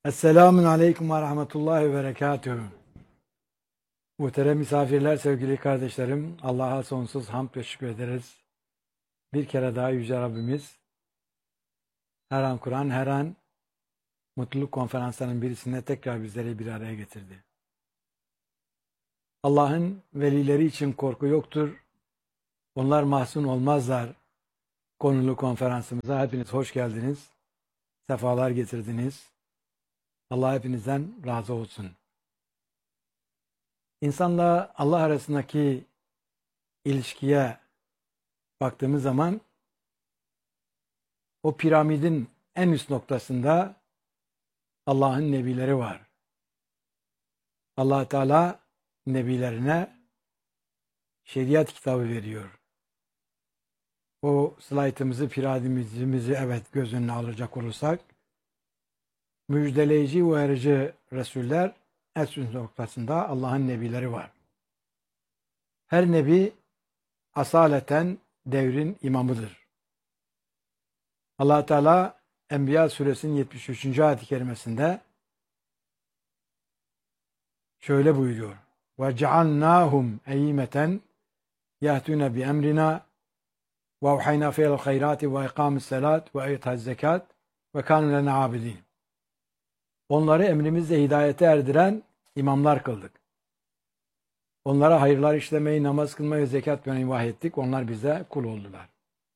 Esselamun Aleyküm ve Rahmetullahi ve Berekatühü. Muhterem misafirler, sevgili kardeşlerim, Allah'a sonsuz hamd ve şükür ederiz. Bir kere daha Yüce Rabbimiz, her an Kur'an, her an mutluluk konferanslarının birisinde tekrar bizleri bir araya getirdi. Allah'ın velileri için korku yoktur. Onlar mahzun olmazlar. Konulu konferansımıza hepiniz hoş geldiniz. Sefalar getirdiniz. Allah hepinizden razı olsun. İnsanla Allah arasındaki ilişkiye baktığımız zaman o piramidin en üst noktasında Allah'ın nebileri var. Allah Teala nebilerine şeriat kitabı veriyor. O slaytımızı, piramidimizi evet göz önüne alacak olursak, müjdeleyici, uyarıcı Resuller en üst noktasında Allah'ın nebileri var. Her nebi asaleten devrin imamıdır. Allah Teala Enbiya suresinin 73. ayet-i kerimesinde şöyle buyuruyor. وَجَعَلْنَاهُمْ اَيِّمَةً يَهْتُونَ بِأَمْرِنَا وَاَوْحَيْنَا فِيهِ الْخَيْرَاتِ وَاِقَامِ السَّلَاةِ وَاِيْتَاءِ الزَّكَاةِ وَكَانُوا لَنَا عَابِدِينَ. Onları emrimizle hidayete erdiren imamlar kıldık. Onlara hayırlar işlemeyi, namaz kılmayı, zekat vermeyi vahyettik. Onlar bize kul oldular.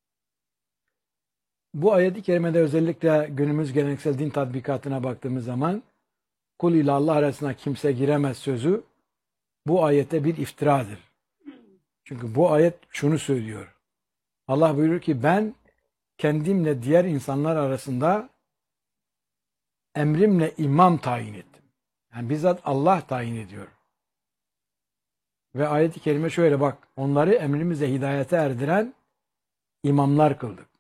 Bu ayet-i kerimede özellikle günümüz geleneksel din tatbikatına baktığımız zaman kul ile Allah arasına kimse giremez sözü bu ayete bir iftiradır. Çünkü bu ayet şunu söylüyor. Allah buyurur ki ben kendimle diğer insanlar arasında emrimle imam tayin ettim. Yani bizzat Allah tayin ediyor. Ve ayet-i kerime şöyle bak, onları emrimizle hidayete erdiren imamlar kıldık.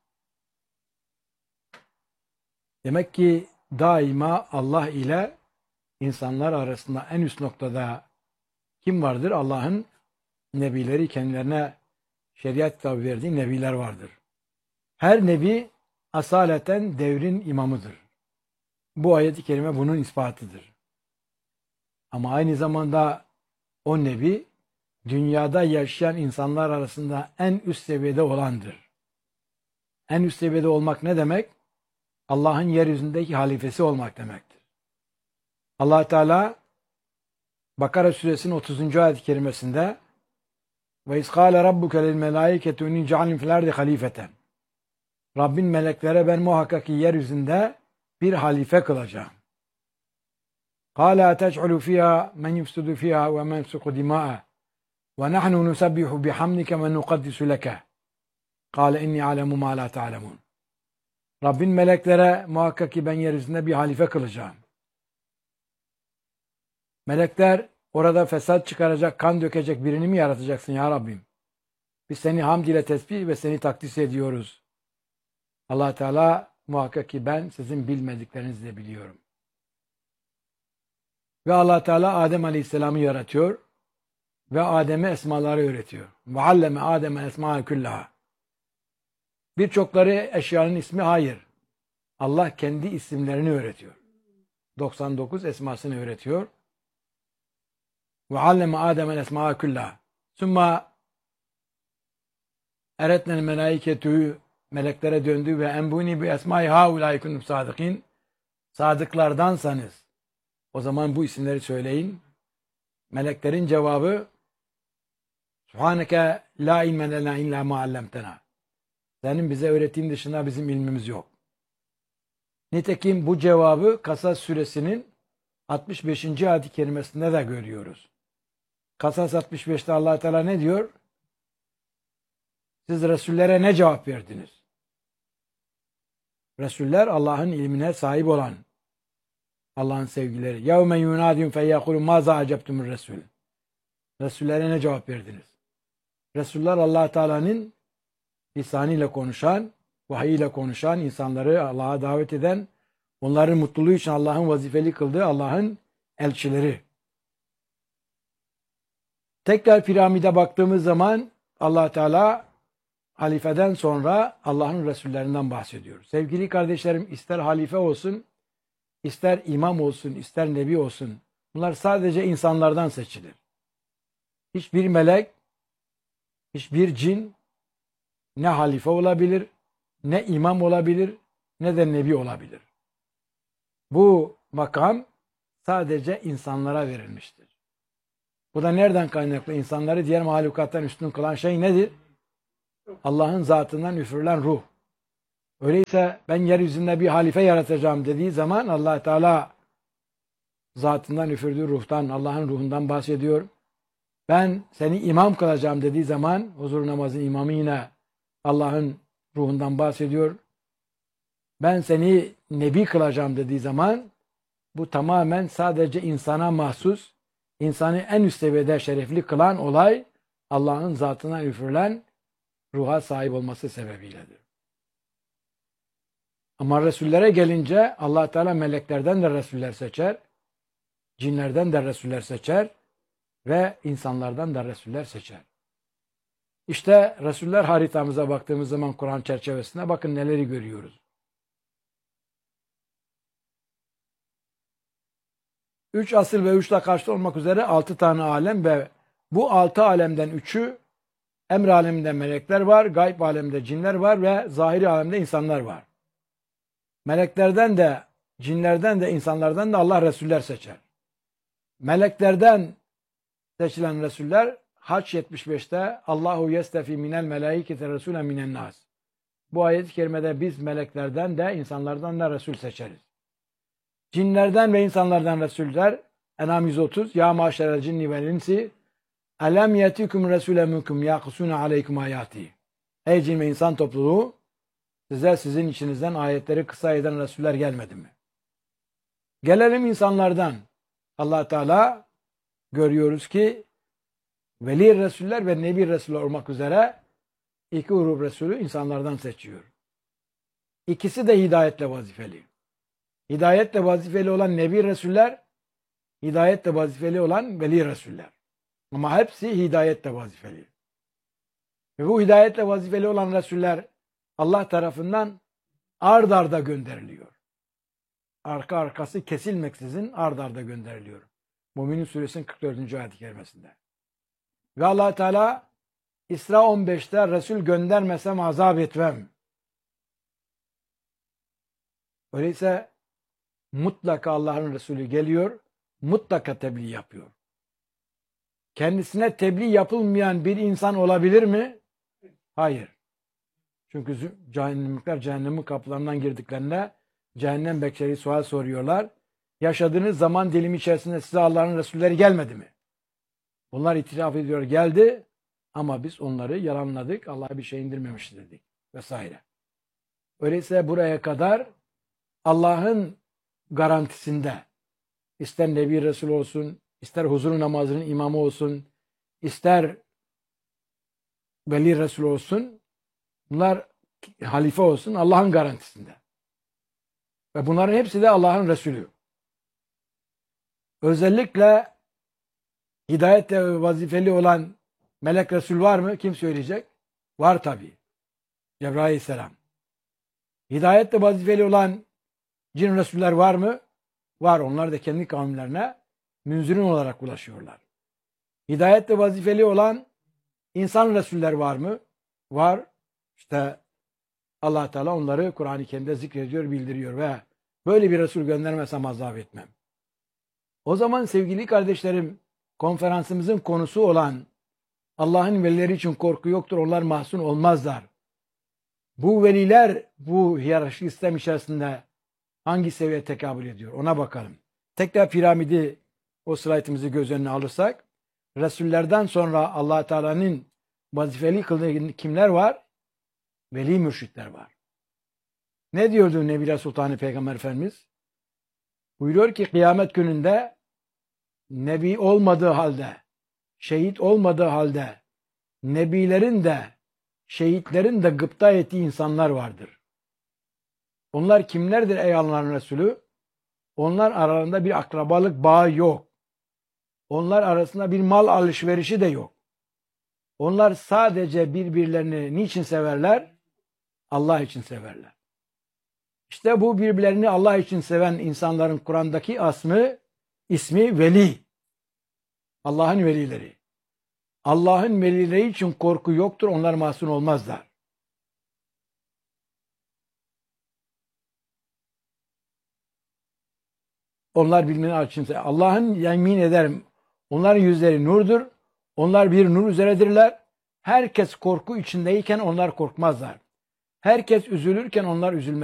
Demek ki daima Allah ile insanlar arasında en üst noktada kim vardır? Allah'ın nebileri, kendilerine şeriat kitabı verdiği nebiler vardır. Her nebi asaleten devrin imamıdır. Bu ayet-i kerime bunun ispatıdır. Ama aynı zamanda o nebi dünyada yaşayan insanlar arasında en üst seviyede olandır. En üst seviyede olmak ne demek? Allah'ın yeryüzündeki halifesi olmak demektir. Allah Teala Bakara suresinin 30. ayet-i kerimesinde ve izkâle rabbuke lil melâiketi inni cealin fil ardi halifeten. Rabbin meleklere ben muhakkak ki yeryüzünde bir halife kılacağım. Kâle atec'ulu fîhâ men yufsidu fîhâ ve men yefsuku dimâ'a ve nahnu nusabbihu bihamdike ve nukaddisu leke. Kâle inni alemu mâ lâ ta'lemûn. Rabbin meleklere muhakkak ki ben yeryüzünde bir halife kılacağım. Melekler orada fesat çıkaracak, kan dökecek birini mi yaratacaksın ya Rabbim? Biz seni hamd ile tesbih ve seni takdis ediyoruz. Allah Teala muhakkak ki ben sizin bilmediklerinizi de biliyorum. Ve Allah Teala Adem Aleyhisselam'ı yaratıyor ve Adem'e esmaları öğretiyor. Ve alleme Adem'e esma'e küllaha. Birçokları eşyanın ismi hayır. Allah kendi isimlerini öğretiyor. 99 esmasını öğretiyor. Ve alleme Adem'e esma'e küllaha. Sümme eretnel melaiketü meleklere döndü ve enbuni bi esmai haulâi kuntum sadıkîn. Sadıklardansanız o zaman bu isimleri söyleyin. Meleklerin cevabı Subhaneke la ilme lena illa ma allamtena. Senin bize öğrettiğin dışında bizim ilmimiz yok. Nitekim bu cevabı Kasas suresinin 65. ayet-i kerimesinde de görüyoruz. Kasas 65'te Allah Teala ne diyor? Siz Resullere ne cevap verdiniz? Resuller Allah'ın ilmine sahip olan Allah'ın sevgileri. يَوْمَ يُنَادِيُمْ فَيَّقُولُ مَاذَا عَجَبْتُمُ الرَّسُولِ. Resullere ne cevap verdiniz? Resuller Allah Teala'nın lisanıyla konuşan, vahiy ile konuşan, insanları Allah'a davet eden, onların mutluluğu için Allah'ın vazifeli kıldığı Allah'ın elçileri. Tekrar piramide baktığımız zaman Allah Teala halifeden sonra Allah'ın Resullerinden bahsediyor. Sevgili kardeşlerim, ister halife olsun, ister imam olsun, ister nebi olsun, bunlar sadece insanlardan seçilir. Hiçbir melek, hiçbir cin ne halife olabilir, ne imam olabilir, ne de nebi olabilir. Bu makam sadece insanlara verilmiştir. Bu da nereden kaynaklı? İnsanları diğer mahlukattan üstün kılan şey nedir? Allah'ın zatından üfürülen ruh. Öyleyse ben yeryüzünde bir halife yaratacağım dediği zaman Allah Teala zatından üfürdüğü ruhtan, Allah'ın ruhundan bahsediyor. Ben seni imam kılacağım dediği zaman huzur namazın imamı yine Allah'ın ruhundan bahsediyor. Ben seni nebi kılacağım dediği zaman bu tamamen sadece insana mahsus, insanı en üst seviyede şerefli kılan olay Allah'ın zatına üfürülen ruha sahip olması sebebiyledir. Ama Resullere gelince Allah Teala meleklerden de Resuller seçer, cinlerden de Resuller seçer ve insanlardan da Resuller seçer. İşte Resuller haritamıza baktığımız zaman Kur'an çerçevesinde bakın neleri görüyoruz. 3 asıl ve 3 karşı olmak üzere 6 tane alem ve bu 6 alemden 3'ü emr aleminde melekler var, gayb aleminde cinler var ve zahiri alemde insanlar var. Meleklerden de, cinlerden de, insanlardan da Allah Resuller seçer. Meleklerden seçilen Resuller Haç 75'te Allahu yestefi minel melaikete resulen minen nas. Bu ayet-i kerimede biz meleklerden de insanlardan da Resul seçeriz. Cinlerden ve insanlardan Resuller En'am 130 Ya maşerel cinni vel insi elem yetikum resulen minkum yakusune aleykum ayati. Ey cin ve insan topluluğu size sizin içinizden ayetleri kısa eden Resuller gelmedi mi? Gelelim insanlardan. Allah Teala görüyoruz ki Veli Resuller ve Nebi Resuller olmak üzere 2 grup Resulü insanlardan seçiyor. İkisi de hidayetle vazifeli. Hidayetle vazifeli olan Nebi Resuller, hidayetle vazifeli olan Veli Resuller. Ama hepsi hidayetle vazifeli. Ve bu hidayetle vazifeli olan Resuller Allah tarafından ard arda gönderiliyor. Arka arkası kesilmeksizin ard arda gönderiliyor. Mü'minin Suresinin 44. ayet-i kerimesinde. Ve Allah Teala İsra 15'te Resul göndermesem azap etmem. Öyleyse mutlaka Allah'ın Resulü geliyor, mutlaka tebliğ yapıyor. Kendisine tebliğ yapılmayan bir insan olabilir mi? Hayır. Çünkü cehennemlikler cehennemin kapılarından girdiklerinde cehennem bekçileri sual soruyorlar. Yaşadığınız zaman dilimi içerisinde size Allah'ın Resulleri gelmedi mi? Onlar itiraf ediyor geldi ama biz onları yalanladık. Allah'a bir şey indirmemiş dedik vesaire. Öyleyse buraya kadar Allah'ın garantisinde ister Nebi Resul olsun, ister huzur namazının imamı olsun, ister Veli Resul olsun, bunlar halife olsun Allah'ın garantisinde. Ve bunların hepsi de Allah'ın Resulü. Özellikle hidayette vazifeli olan melek Resul var mı? Kim söyleyecek? Var tabii. Cebrail Aleyhisselam. Hidayette vazifeli olan cin Resuller var mı? Var. Onlar da kendi kavimlerine münzirin olarak ulaşıyorlar. Hidayette vazifeli olan insan Resuller var mı? Var. İşte Allah Teala onları Kur'an-ı Kerim'de zikrediyor, bildiriyor ve böyle bir Resul göndermesem azap etmem. O zaman sevgili kardeşlerim, konferansımızın konusu olan Allah'ın velileri için korku yoktur, onlar mahzun olmazlar. Bu veliler bu hiyerarşik sistem içerisinde hangi seviyeye tekabül ediyor? Ona bakalım. Tekrar piramidi o slaytımızı göz önüne alırsak Resullerden sonra Allah Teala'nın vazifeli kıldığı kimler var? Veli mürşitler var. Ne diyordu Nebiler Sultanı Peygamber Efendimiz? Buyuruyor ki kıyamet gününde nebi olmadığı halde, şehit olmadığı halde nebilerin de şehitlerin de gıpta ettiği insanlar vardır. Onlar kimlerdir ey Allah'ın Resulü? Onlar aralarında bir akrabalık bağı yok. Onlar arasında bir mal alışverişi de yok. Onlar sadece birbirlerini niçin severler? Allah için severler. İşte bu birbirlerini Allah için seven insanların Kur'an'daki ismi veli. Allah'ın velileri. Allah'ın velileri için korku yoktur. Onlar masum olmazlar. Onlar bilmenin için. Allah'ın yemin ederim. Onların yüzleri nurdur. Onlar bir nur üzeredirler. Herkes korku içindeyken onlar korkmazlar. Herkes üzülürken onlar üzülmezler.